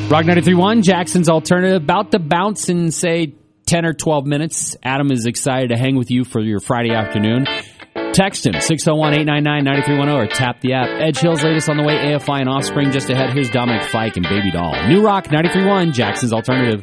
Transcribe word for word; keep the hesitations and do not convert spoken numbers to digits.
Rock ninety-three point one, Jackson's Alternative, about to bounce in, say, ten or twelve minutes. Adam is excited to hang with you for your Friday afternoon. Text him, six oh one, eight nine nine, nine three one oh, or tap the app. Edge Hill's latest on the way, A F I and Offspring just ahead. Here's Dominic Fike and Baby Doll. New Rock ninety-three point one, Jackson's Alternative.